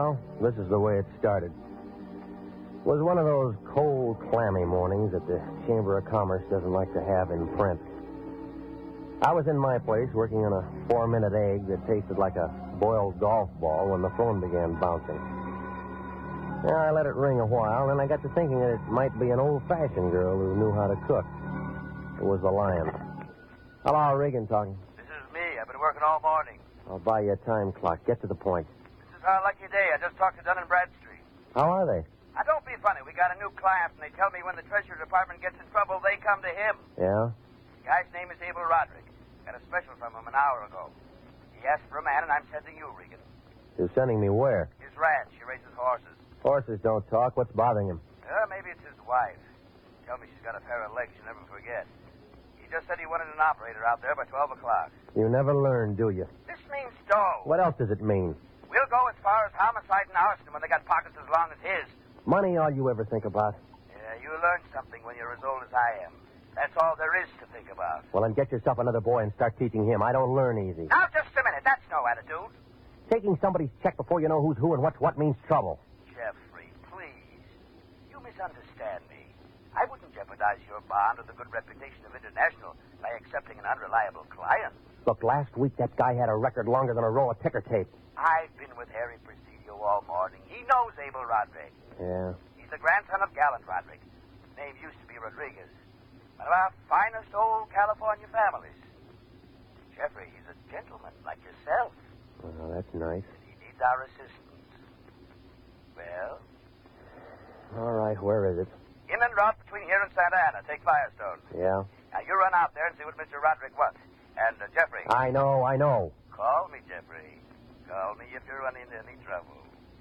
Well, this is the way it started. It was one of those cold, clammy mornings that the Chamber of Commerce doesn't like to have in print. I was in my place working on a 4-minute egg that tasted like a boiled golf ball when the phone began bouncing. I let it ring a while, and I got to thinking that it might be an old-fashioned girl who knew how to cook. It was the Lion. Hello, Regan talking. This is me. I've been working all morning. I'll buy you a time clock. Get to the point. This is our lucky day. I just talked to Dun & Bradstreet. How are they? Now, don't be funny. We got a new client, and they tell me when the Treasury Department gets in trouble, they come to him. Yeah? The guy's name is Abel Roderick. Got a special from him an hour ago. He asked for a man, and I'm sending you, Regan. You're sending me where? His ranch. He raises horses. Horses don't talk. What's bothering him? Maybe it's his wife. Tell me she's got a pair of legs she'll never forget. He just said he wanted an operator out there by 12 o'clock. You never learn, do you? This means dough. What else does it mean? We'll go as far as homicide and arson when they got pockets as long as his. Money all you ever think about? Yeah, you learn something when you're as old as I am. That's all there is to think about. Well, then get yourself another boy and start teaching him. I don't learn easy. Now, just a minute. That's no attitude. Taking somebody's check before you know who's who and what's what means trouble. Jeffrey, please. You misunderstand me. I wouldn't jeopardize your bond or the good reputation of International by accepting an unreliable client. Look, last week that guy had a record longer than a roll of ticker tape. I've been with Harry Presidio all morning. He knows Abel Roderick. Yeah? He's the grandson of Gallant Roderick. His name used to be Rodriguez. One of our finest old California families. Jeffrey, he's a gentleman like yourself. Oh, that's nice. He needs our assistance. Well? All right, where is it? In and out between here and Santa Ana. Take Firestone. Yeah? Now, you run out there and see what Mr. Roderick wants. And, Jeffrey. I know. Call me, Jeffrey. Call me if you run into any trouble.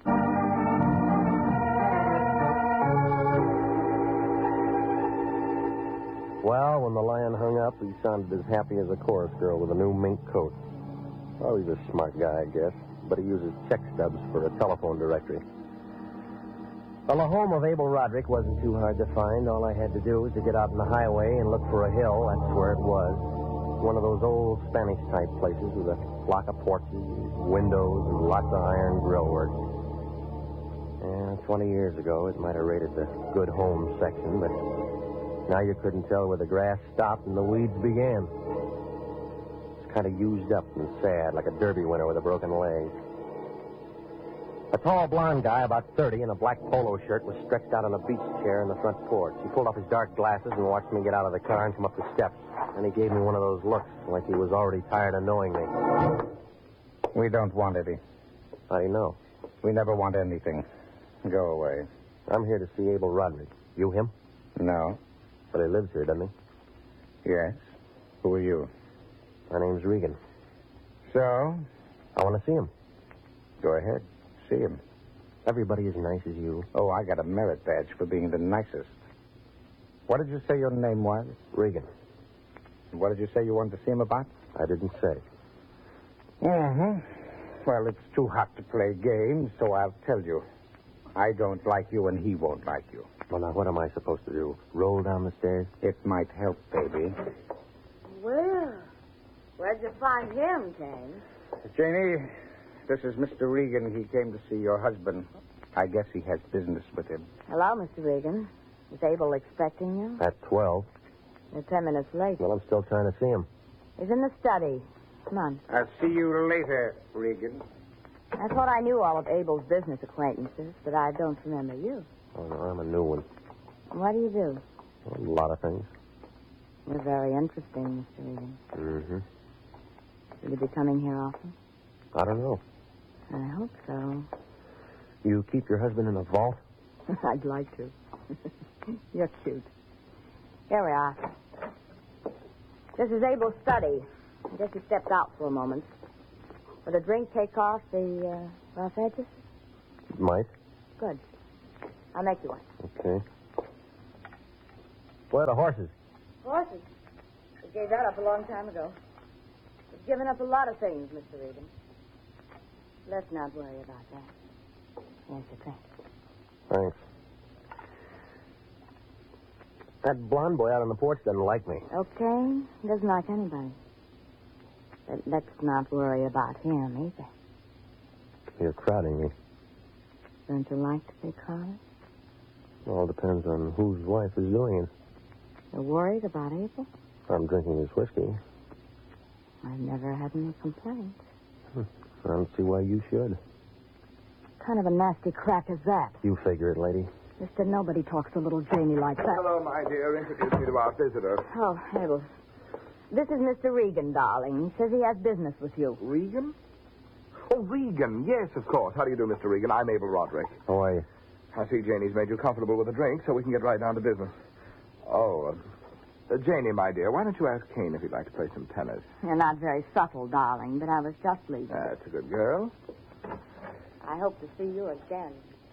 Well, when the Lion hung up, he sounded as happy as a chorus girl with a new mink coat. Well, he's a smart guy, I guess, but he uses check stubs for a telephone directory. Well, the home of Abel Roderick wasn't too hard to find. All I had to do was to get out on the highway and look for a hill. That's where it was. One of those old Spanish-type places with a block of porches, windows, and lots of iron grill work. Yeah, 20 years ago, it might have rated the good home section, but now you couldn't tell where the grass stopped and the weeds began. It's kind of used up and sad, like a derby winner with a broken leg. A tall blonde guy, about 30, in a black polo shirt, was stretched out on a beach chair in the front porch. He pulled off his dark glasses and watched me get out of the car and come up the steps. And he gave me one of those looks, like he was already tired of knowing me. We don't want any. How do you know? We never want anything. Go away. I'm here to see Abel Roderick. You him? No. But he lives here, doesn't he? Yes. Who are you? My name's Regan. So? I want to see him. Go ahead. See him. Everybody as nice as you. Oh, I got a merit badge for being the nicest. What did you say your name was? Regan. What did you say you wanted to see him about? I didn't say. Mm-hmm. Well, it's too hot to play games, so I'll tell you. I don't like you, and he won't like you. Well, now, what am I supposed to do? Roll down the stairs? It might help, baby. Well, where'd you find him, James? Janie, this is Mr. Regan. He came to see your husband. I guess he has business with him. Hello, Mr. Regan. Is Abel expecting you? At 12. You're 10 minutes late. Well, I'm still trying to see him. He's in the study. Come on. I'll see you later, Regan. I thought I knew all of Abel's business acquaintances, but I don't remember you. Oh, no, I'm a new one. What do you do? A lot of things. You're very interesting, Mr. Regan. Mm-hmm. Will you be coming here often? I don't know. I hope so. You keep your husband in a vault? I'd like to. You're cute. Here we are. This is Abel's study. I guess he stepped out for a moment. Would a drink take off the rough edges? It might. Good. I'll make you one. Okay. Where are the horses? Horses? We gave that up a long time ago. We've given up a lot of things, Mr. Regan. Let's not worry about that. Here's the drink. Thanks. That blonde boy out on the porch doesn't like me. Okay. He doesn't like anybody. But let's not worry about him either. You're crowding me. Don't you like to play cards? All depends on whose wife is doing it. You're worried about Abel? I'm drinking his whiskey. I've never had any complaints. I don't see why you should. What kind of a nasty crack is that? You figure it, lady. Mister, nobody talks to little Janie like that. Hello, my dear. Introduce me to our visitor. Oh, Abel. This is Mr. Regan, darling. He says he has business with you. Regan? Oh, Regan. Yes, of course. How do you do, Mr. Regan? I'm Abel Roderick. How are you? I see Janie's made you comfortable with a drink, so we can get right down to business. Oh, Janie, my dear, why don't you ask Kane if he'd like to play some tennis? You're not very subtle, darling, but I was just leaving. That's a good girl. I hope to see you again.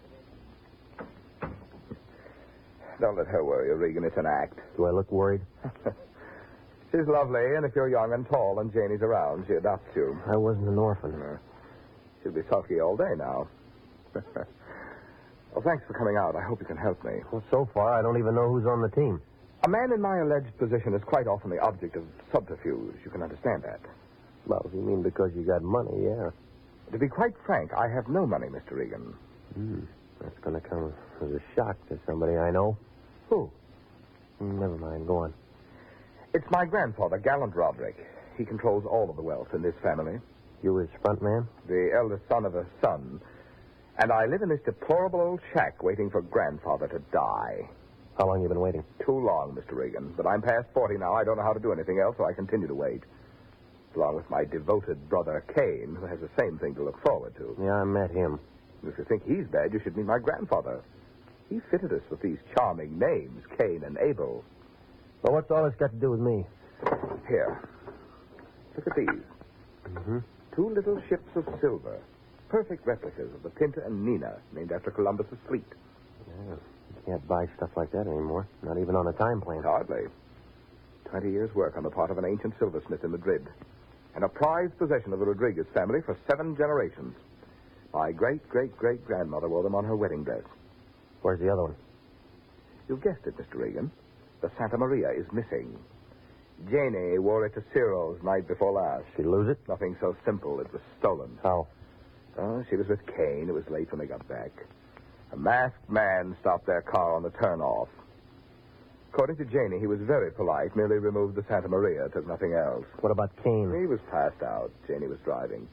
Don't let her worry you, Regan. It's an act. Do I look worried? She's lovely, and if you're young and tall and Janie's around, she adopts you. I wasn't an orphan. She'll be sulky all day now. Well, thanks for coming out. I hope you can help me. Well, so far, I don't even know who's on the team. A man in my alleged position is quite often the object of subterfuge. You can understand that. Well, you mean because you got money, yeah. To be quite frank, I have no money, Mr. Regan. That's going to come as a shock to somebody I know. Who? Never mind. Go on. It's my grandfather, Gallant Roderick. He controls all of the wealth in this family. You his front man? The eldest son of a son. And I live in this deplorable old shack waiting for grandfather to die. How long you been waiting? Too long, Mr. Regan. But I'm past 40 now. I don't know how to do anything else, so I continue to wait. Along with my devoted brother, Kane, who has the same thing to look forward to. Yeah, I met him. If you think he's bad, you should meet my grandfather. He fitted us with these charming names, Cain and Abel. Well, what's all this got to do with me? Here. Look at these. Mm-hmm. 2 little ships of silver. Perfect replicas of the Pinta and Nina, named after Columbus's fleet. Yeah, you can't buy stuff like that anymore. Not even on a time plan. Hardly. 20 years' work on the part of an ancient silversmith in Madrid. And a prized possession of the Rodriguez family for 7 generations. My great-great-great-grandmother wore them on her wedding dress. Where's the other one? You've guessed it, Mr. Regan. The Santa Maria is missing. Janie wore it to Ciro's night before last. She lose it? Nothing so simple. It was stolen. How? She was with Kane. It was late when they got back. A masked man stopped their car on the turnoff. According to Janie, he was very polite, merely removed the Santa Maria, took nothing else. What about Kane? He was passed out. Janie was driving.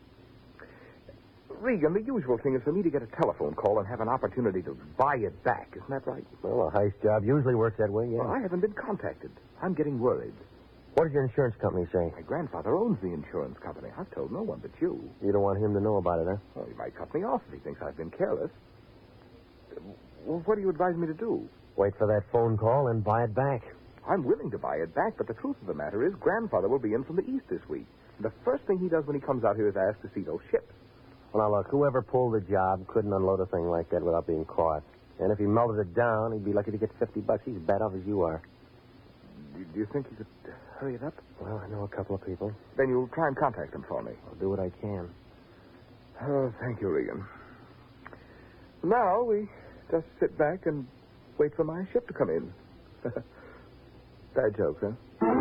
Regan, the usual thing is for me to get a telephone call and have an opportunity to buy it back. Isn't that right? Well, a heist job usually works that way, yeah. Well, I haven't been contacted. I'm getting worried. What did your insurance company say? My grandfather owns the insurance company. I've told no one but you. You don't want him to know about it, huh? Well, he might cut me off if he thinks I've been careless. Well, what do you advise me to do? Wait for that phone call and buy it back. I'm willing to buy it back, but the truth of the matter is grandfather will be in from the east this week. And the first thing he does when he comes out here is ask to see those ships. Well, now, look, whoever pulled the job couldn't unload a thing like that without being caught. And if he melted it down, he'd be lucky to get $50. He's bad off as you are. Do you think you could hurry it up? Well, I know a couple of people. Then you'll try and contact them for me. I'll do what I can. Oh, thank you, Regan. Now we just sit back and wait for my ship to come in. Bad joke, huh?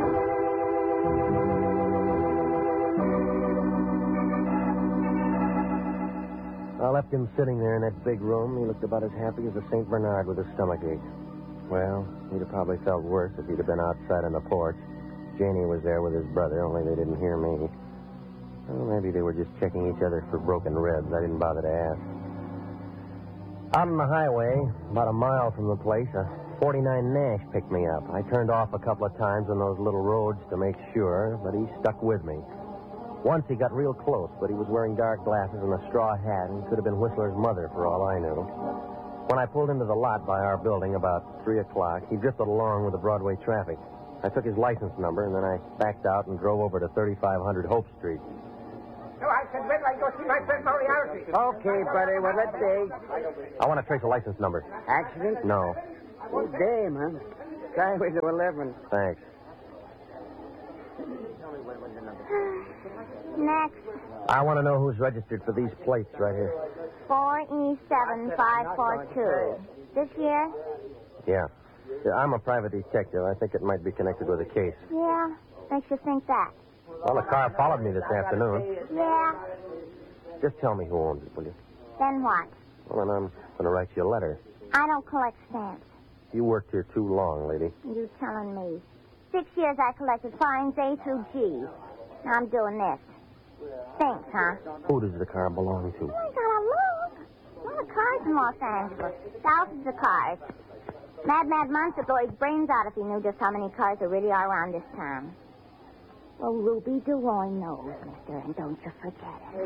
I left him sitting there in that big room. He looked about as happy as a St. Bernard with a stomachache. Well, he'd have probably felt worse if he'd have been outside on the porch. Janie was there with his brother, only they didn't hear me. Well, maybe they were just checking each other for broken ribs. I didn't bother to ask. Out on the highway, about a mile from the place, a 49 Nash picked me up. I turned off a couple of times on those little roads to make sure, but he stuck with me. Once he got real close, but he was wearing dark glasses and a straw hat and could have been Whistler's mother for all I knew. When I pulled into the lot by our building about 3 o'clock, he drifted along with the Broadway traffic. I took his license number, and then I backed out and drove over to 3500 Hope Street. No, I said, wait till I go see my friend Moriarty. Okay, buddy, well, let's see. I want to trace a license number. Accident? No. Oh, damn, huh? Skyway to 11. Thanks. Next, I want to know who's registered for these plates right here. 4E7542. This year? Yeah. I'm a private detective. I think it might be connected with a case. Yeah. Makes you think that. Well, the car followed me this afternoon. Yeah. Just tell me who owns it, will you? Then what? Well, then I'm going to write you a letter. I don't collect stamps. You worked here too long, lady. You telling me. 6 years I collected fines A through G. Now I'm doing this. Thanks, huh? Who does the car belong to? I gotta look. A lot of cars in Los Angeles. Thousands of cars. Mad Month would blow his brains out if he knew just how many cars there really are around this town. Well, Ruby DeRoy knows, mister, and don't you forget it.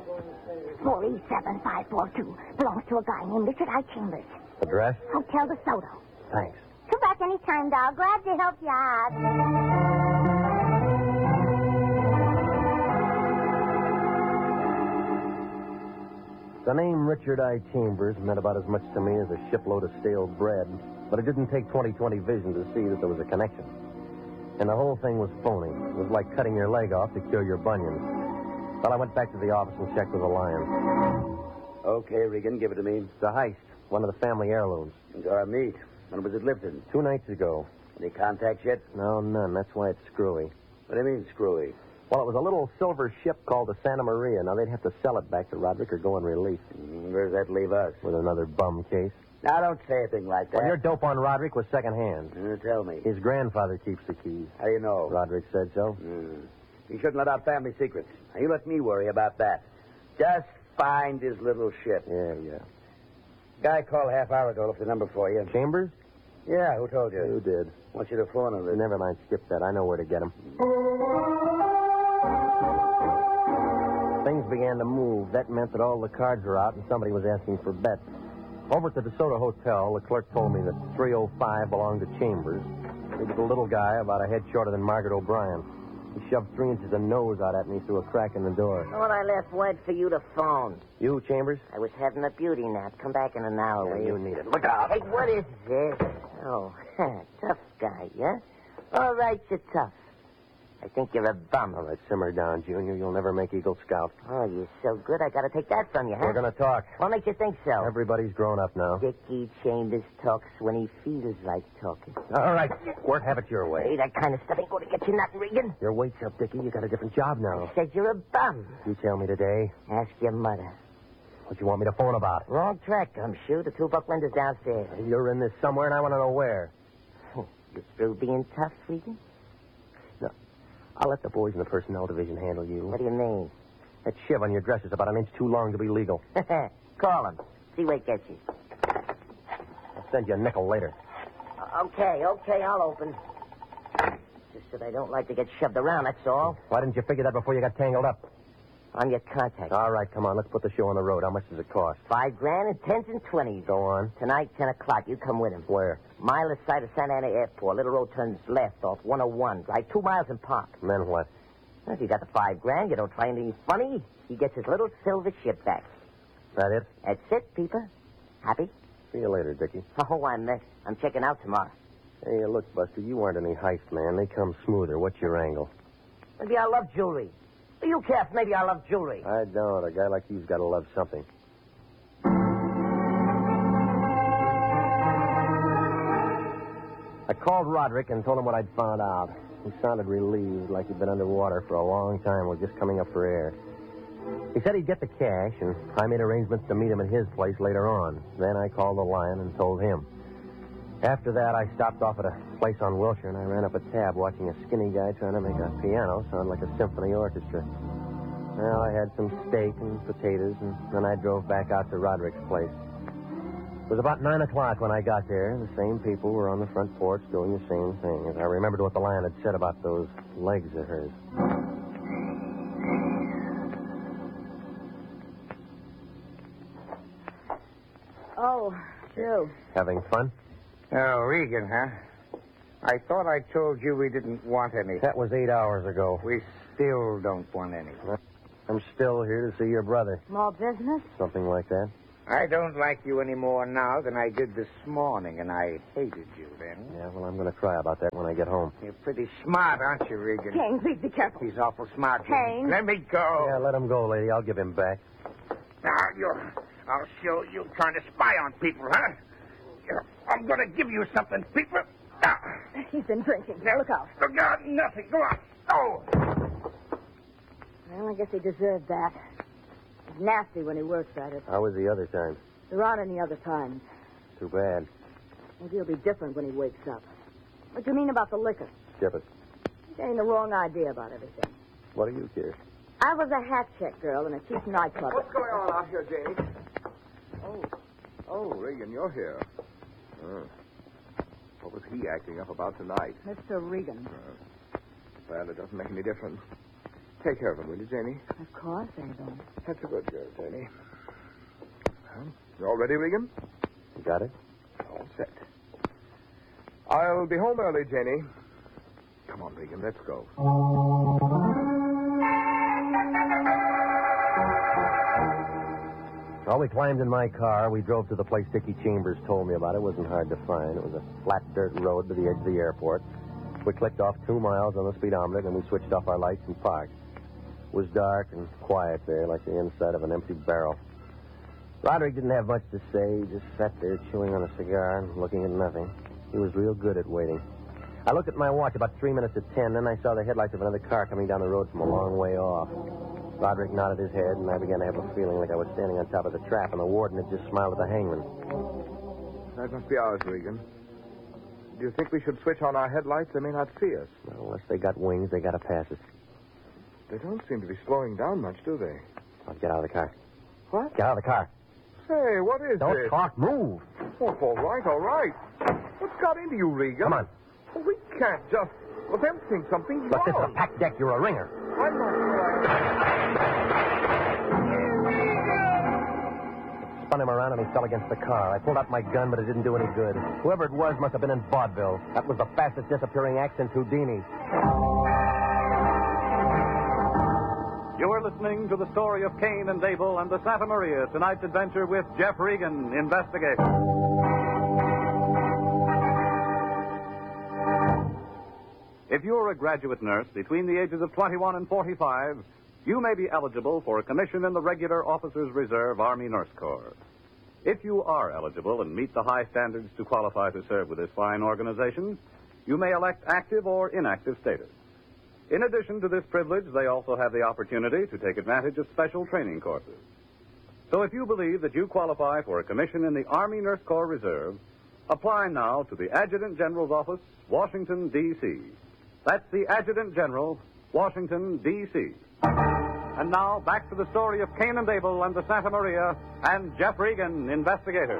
4E7542 belongs to a guy named Richard I. Chambers. Address? Hotel De Soto. Thanks. Come back anytime, doll. Glad to help you out. The name Richard I. Chambers meant about as much to me as a shipload of stale bread, but it didn't take 20/20 vision to see that there was a connection. And the whole thing was phony. It was like cutting your leg off to cure your bunions. Well, I went back to the office and checked with the Lion. Okay, Regan, give it to me. It's a heist, one of the family heirlooms. And our meat. When was it lifted? 2 nights ago. Any contacts yet? No, none. That's why it's screwy. What do you mean, screwy? Well, it was a little silver ship called the Santa Maria. Now, they'd have to sell it back to Roderick or go on release. Where does that leave us? With another bum case. Now, don't say anything like that. Well, your dope on Roderick was secondhand. Tell me. His grandfather keeps the keys. How do you know? Roderick said so. You shouldn't let out family secrets. Now, you let me worry about that. Just find his little ship. Yeah. Guy called a half hour ago, left the number for you. Chambers? Yeah, who told you? Who did? I want you to phone him. Never mind, skip that. I know where to get him. Things began to move. That meant that all the cards were out and somebody was asking for bets. Over at the DeSoto Hotel, the clerk told me that 305 belonged to Chambers. He was a little guy, about a head shorter than Margaret O'Brien. He shoved 3 inches of nose out at me through a crack in the door. When I left word for you to phone. You, Chambers? I was having a beauty nap. Come back in an hour, will You you? need it. Look out. Hey, what is this? Oh, tough guy, yeah? All right, you're tough. I think you're a bum. All right, simmer down, Junior. You'll never make Eagle Scout. Oh, you're so good. I gotta take that from you, huh? We're going to talk. What makes you think so? Everybody's grown up now. Dickie Chambers talks when he feels like talking. All right, Squirt, have it your way. Hey, that kind of stuff ain't going to get you nothing, Regan. Your weight's up, Dickie. You got a different job now. I said you're a bum. You tell me today. Ask your mother. What you want me to phone about? Wrong track, I'm sure. The 2 buck windows downstairs. You're in this somewhere, and I want to know where. You through being tough, Regan? No. I'll let the boys in the personnel division handle you. What do you mean? That shiv on your dress is about an inch too long to be legal. Call him. See where it gets you. I'll send you a nickel later. Okay, I'll open. Just that I don't like to get shoved around, that's all. Why didn't you figure that before you got tangled up? I'm your contact. All right, come on. Let's put the show on the road. How much does it cost? $5,000 and 10s and 20s. Go on. Tonight, 10 o'clock. You come with him. Where? Mile side of Santa Ana Airport. Little road turns left off 101. Drive 2 miles and park. And then what? Well, if you got the $5,000, you don't try anything funny, he gets his little silver ship back. That it? That's it, Peeper. Happy? See you later, Dickie. Oh, I'm checking out tomorrow. Hey, look, Buster, you aren't any heist man. They come smoother. What's your angle? Maybe I love jewelry. Do you care if maybe I love jewelry? I don't. A guy like you's got to love something. I called Roderick and told him what I'd found out. He sounded relieved, like he'd been underwater for a long time. We're just coming up for air. He said he'd get the cash, and I made arrangements to meet him at his place later on. Then I called the Lion and told him. After that, I stopped off at a place on Wilshire, and I ran up a tab watching a skinny guy trying to make a piano sound like a symphony orchestra. Well, I had some steak and potatoes, and then I drove back out to Roderick's place. It was about 9 o'clock when I got there. The same people were on the front porch doing the same thing. As I remembered what the Lion had said about those legs of hers. Oh, Drew. Having fun? Oh, Regan, huh? I thought I told you we didn't want any. That was 8 hours ago. We still don't want any. I'm still here to see your brother. Small business? Something like that. I don't like you any more now than I did this morning, and I hated you then. Yeah, well, I'm going to cry about that when I get home. You're pretty smart, aren't you, Regan? Kane, please be careful. He's awful smart. Kane. Let me go. Yeah, let him go, lady. I'll give him back. I'll show you trying to spy on people, huh? I'm going to give you something, people. He's been drinking. Look out. Look out, nothing. Go on. Oh. Well, I guess he deserved that. He's nasty when he works at it. How was the other time? There aren't any other times. Too bad. Maybe he'll be different when he wakes up. What do you mean about the liquor? Skip it. He's getting the wrong idea about everything. What do you care? I was a hat check girl in a cheap nightclub. What's going on out here, Janie? Oh, Regan, you're here. What was he acting up about tonight? Mr. Regan. Well, it doesn't make any difference. Take care of him, will you, Janie? Of course, Abel. That's a good girl, Janie. Well, you all ready, Regan? You got it? All set. I'll be home early, Janie. Come on, Regan, let's go. Well, we climbed in my car. We drove to the place Dickie Chambers told me about. It wasn't hard to find. It was a flat dirt road to the edge of the airport. We clicked off 2 miles on the speedometer, and we switched off our lights and parked. It was dark and quiet there, like the inside of an empty barrel. Roderick didn't have much to say. He just sat there chewing on a cigar and looking at nothing. He was real good at waiting. I looked at my watch about 3 minutes to 10, then I saw the headlights of another car coming down the road from a long way off. Roderick nodded his head, and I began to have a feeling like I was standing on top of the trap, and the warden had just smiled at the hangman. That must be ours, Regan. Do you think we should switch on our headlights? They may not see us. Well, unless they got wings, they got to pass us. They don't seem to be slowing down much, do they? I'll get out of the car. What? Get out of the car. Say, what is Don't this? talk. Move. Oh, all right. What's got into you, Regan? Come on. Well, we can't just... Well, them think something's Look, this is a wrong. packed deck. You're a ringer. I'm not sure Spun him around, and he fell against the car. I pulled out my gun, but it didn't do any good. Whoever it was must have been in vaudeville. That was the fastest disappearing act since Houdini. You are listening to the story of Cain and Abel and the Santa Maria, tonight's adventure with Jeff Regan, investigator. If you're a graduate nurse between the ages of 21 and 45, you may be eligible for a commission in the Regular Officers Reserve Army Nurse Corps. If you are eligible and meet the high standards to qualify to serve with this fine organization, you may elect active or inactive status. In addition to this privilege, they also have the opportunity to take advantage of special training courses. So if you believe that you qualify for a commission in the Army Nurse Corps Reserve, apply now to the Adjutant General's Office, Washington, D.C. That's the Adjutant General, Washington, D.C. And now, back to the story of Cain and Abel and the Santa Maria and Jeff Regan, investigator.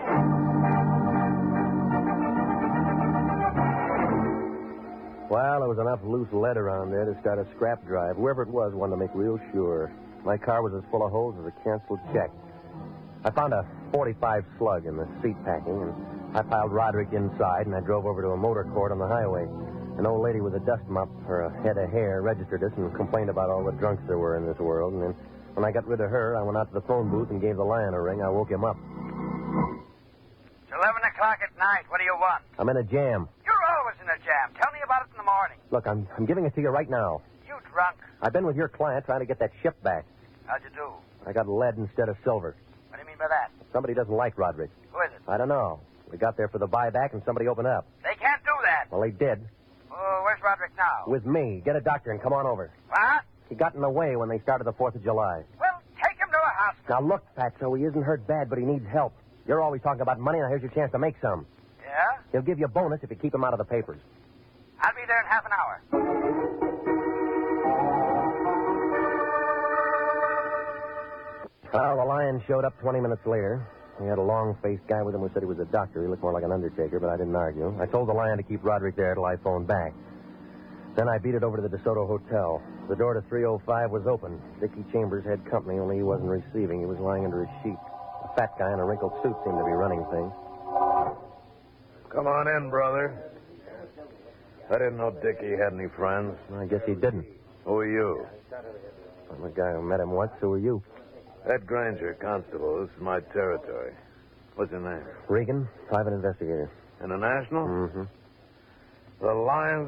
Well, there was enough loose lead around there to start a scrap drive. Whoever it was wanted to make real sure. My car was as full of holes as a canceled check. I found a .45 slug in the seat packing, and I piled Roderick inside, and I drove over to a motor court on the highway. An old lady with a dust mop for a head of hair registered us and complained about all the drunks there were in this world. And then when I got rid of her, I went out to the phone booth and gave the lion a ring. I woke him up. It's 11 o'clock at night. What do you want? I'm in a jam. You're always in a jam. Tell me about it in the morning. Look, I'm giving it to you right now. You drunk. I've been with your client trying to get that ship back. How'd you do? I got lead instead of silver. What do you mean by that? Somebody doesn't like Roderick. Who is it? I don't know. We got there for the buyback, and somebody opened up. They can't do that. Well, they did. Oh, where's Roderick now? With me. Get a doctor and come on over. What? He got in the way when they started the 4th of July. Well, take him to a hospital. Now, look, Fatso, he isn't hurt bad, but he needs help. You're always talking about money, and here's your chance to make some. Yeah? He'll give you a bonus if you keep him out of the papers. I'll be there in half an hour. Well, the lion showed up 20 minutes later. He had a long-faced guy with him who said he was a doctor. He looked more like an undertaker, but I didn't argue. I told the lion to keep Roderick there till I phoned back. Then I beat it over to the DeSoto Hotel. The door to 305 was open. Dickie Chambers had company, only he wasn't receiving. He was lying under a sheet. A fat guy in a wrinkled suit seemed to be running things. Come on in, brother. I didn't know Dickie had any friends. I guess he didn't. Who are you? I'm the guy who met him once. Who are you? Ed Granger, constable. This is my territory. What's your name? Regan, private investigator. International? Mm-hmm. The Lions